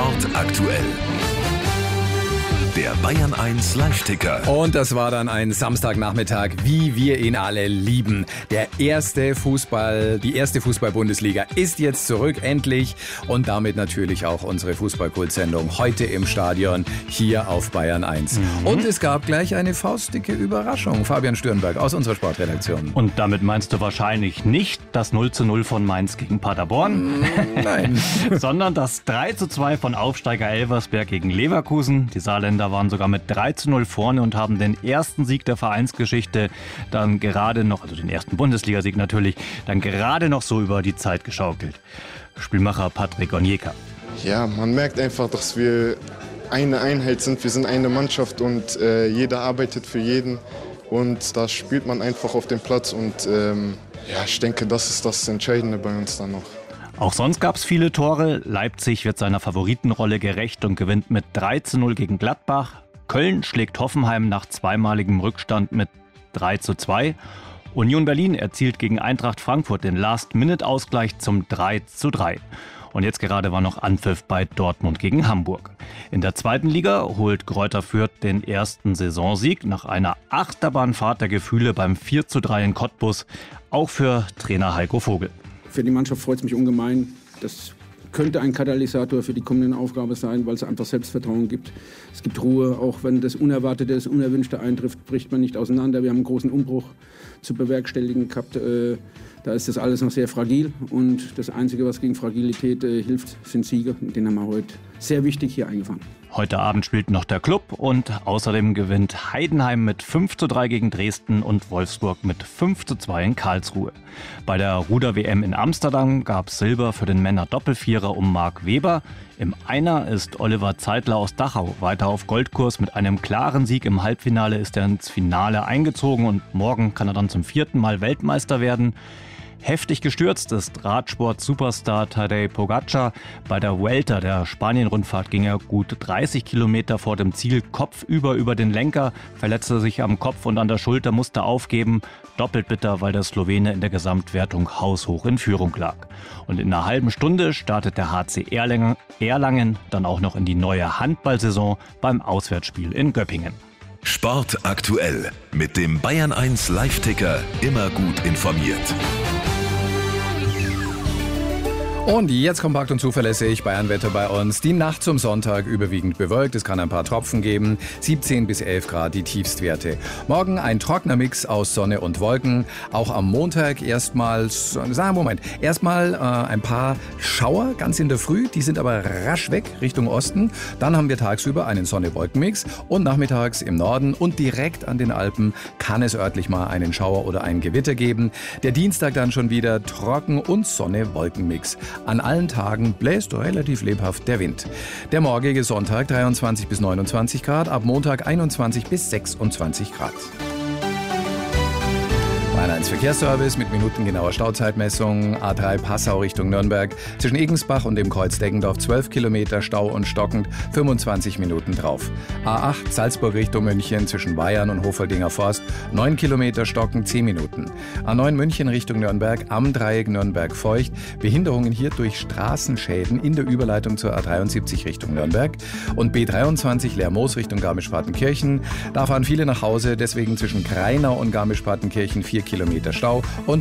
Sport aktuell. Der Bayern 1 Live-Ticker. Und das war dann ein Samstagnachmittag, wie wir ihn alle lieben. Die erste Fußball-Bundesliga ist jetzt zurück, endlich. Und damit natürlich auch unsere Fußball-Kult-Sendung heute im Stadion hier auf Bayern 1. Und es gab gleich eine faustdicke Überraschung. Fabian Stürnberg aus unserer Sportredaktion. Und damit meinst du wahrscheinlich nicht das 0:0 von Mainz gegen Paderborn? Nein. Sondern das 3:2 von Aufsteiger Elversberg gegen Leverkusen. Die Saarländer waren sogar mit 3:0 vorne und haben den ersten Sieg der Vereinsgeschichte dann gerade noch, also den ersten Bundesligasieg natürlich, dann gerade noch so über die Zeit geschaukelt. Spielmacher Patrick Onyeka. Ja, man merkt einfach, dass wir eine Einheit sind. Wir sind eine Mannschaft und jeder arbeitet für jeden. Und da spielt man einfach auf dem Platz. Und ich denke, das ist das Entscheidende bei uns dann noch. Auch sonst gab es viele Tore. Leipzig wird seiner Favoritenrolle gerecht und gewinnt mit 3:0 gegen Gladbach. Köln schlägt Hoffenheim nach zweimaligem Rückstand mit 3:2. Union Berlin erzielt gegen Eintracht Frankfurt den Last-Minute-Ausgleich zum 3:3. Und jetzt gerade war noch Anpfiff bei Dortmund gegen Hamburg. In der zweiten Liga holt Greuther Fürth den ersten Saisonsieg nach einer Achterbahnfahrt der Gefühle beim 4:3 in Cottbus. Auch für Trainer Heiko Vogel. Für die Mannschaft freut es mich ungemein. Das könnte ein Katalysator für die kommende Aufgabe sein, weil es einfach Selbstvertrauen gibt. Es gibt Ruhe, auch wenn das Unerwartete, das Unerwünschte eintrifft, bricht man nicht auseinander. Wir haben einen großen Umbruch zu bewerkstelligen gehabt. Da ist das alles noch sehr fragil und das Einzige, was gegen Fragilität hilft, sind Siege. Den haben wir heute sehr wichtig hier eingefahren. Heute Abend spielt noch der Club und außerdem gewinnt Heidenheim mit 5:3 gegen Dresden und Wolfsburg mit 5:2 in Karlsruhe. Bei der Ruder-WM in Amsterdam gab es Silber für den Männer-Doppelvierer um Marc Weber. Im Einer ist Oliver Zeitler aus Dachau weiter auf Goldkurs. Mit einem klaren Sieg im Halbfinale ist er ins Finale eingezogen und morgen kann er dann zum 4. Mal Weltmeister werden. Heftig gestürzt ist Radsport-Superstar Tadej Pogačar. Bei der Vuelta, der Spanien-Rundfahrt, ging er gut 30 Kilometer vor dem Ziel kopfüber über den Lenker, verletzte sich am Kopf und an der Schulter, musste aufgeben. Doppelt bitter, weil der Slowene in der Gesamtwertung haushoch in Führung lag. Und in einer halben Stunde startet der HC Erlangen dann auch noch in die neue Handballsaison beim Auswärtsspiel in Göppingen. Sport aktuell mit dem Bayern 1 Live-Ticker. Immer gut informiert. Und jetzt kompakt und zuverlässig Bayernwetter bei uns. Die Nacht zum Sonntag überwiegend bewölkt. Es kann ein paar Tropfen geben. 17 bis 11 Grad die Tiefstwerte. Morgen ein trockener Mix aus Sonne und Wolken. Auch am Montag erstmal ein paar Schauer ganz in der Früh. Die sind aber rasch weg Richtung Osten. Dann haben wir tagsüber einen Sonne-Wolken-Mix. Und nachmittags im Norden und direkt an den Alpen kann es örtlich mal einen Schauer oder ein Gewitter geben. Der Dienstag dann schon wieder trocken und Sonne-Wolken-Mix. An allen Tagen bläst relativ lebhaft der Wind. Der morgige Sonntag 23 bis 29 Grad, ab Montag 21 bis 26 Grad. Bayern 1 Verkehrsservice mit minutengenauer Stauzeitmessung. A3 Passau Richtung Nürnberg. Zwischen Egensbach und dem Kreuz Deggendorf 12 Kilometer Stau und stockend, 25 Minuten drauf. A8 Salzburg Richtung München zwischen Bayern und Hofoldinger Forst 9 Kilometer stockend, 10 Minuten. A9 München Richtung Nürnberg am Dreieck Nürnberg-Feucht. Behinderungen hier durch Straßenschäden in der Überleitung zur A73 Richtung Nürnberg. Und B23 Lermoos Richtung Garmisch-Partenkirchen. Da fahren viele nach Hause, deswegen zwischen Kreinau und Garmisch-Partenkirchen 4 Kilometer Stau und